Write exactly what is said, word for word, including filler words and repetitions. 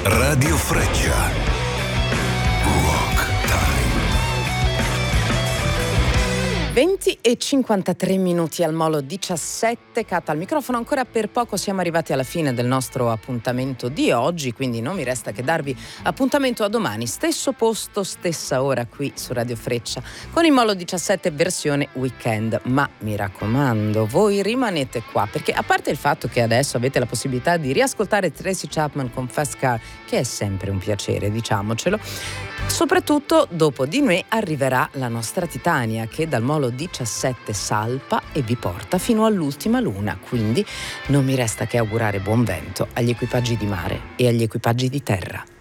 Radio Freccia. venti e cinquantatré minuti al Molo diciassette, Cat al microfono. Ancora per poco siamo arrivati alla fine del nostro appuntamento di oggi, quindi non mi resta che darvi appuntamento a domani, stesso posto, stessa ora qui su Radio Freccia con il Molo diciassette versione weekend. Ma mi raccomando, voi rimanete qua, perché a parte il fatto che adesso avete la possibilità di riascoltare Tracy Chapman con Fast Car, che è sempre un piacere, diciamocelo, soprattutto dopo di noi arriverà la nostra Titania, che dal Molo diciassette salpa e vi porta fino all'ultima luna. Quindi non mi resta che augurare buon vento agli equipaggi di mare e agli equipaggi di terra.